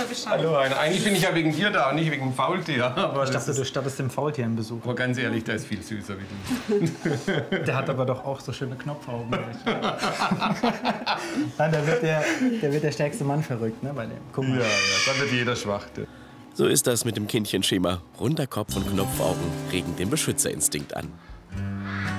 Bescheid. Hallo, eigentlich bin ich ja wegen dir da, nicht wegen dem Faultier. Aber Ich dachte, du stattest dem Faultier einen Besuch. aber ganz ehrlich, der ist viel süßer wie du. Der hat aber doch auch so schöne Knopfaugen. Nein, da wird der stärkste Mann verrückt, ne, bei dem. Guck mal. Ja, dann wird jeder schwach. So ist das mit dem Kindchenschema. Runder Kopf und Knopfaugen regen den Beschützerinstinkt an.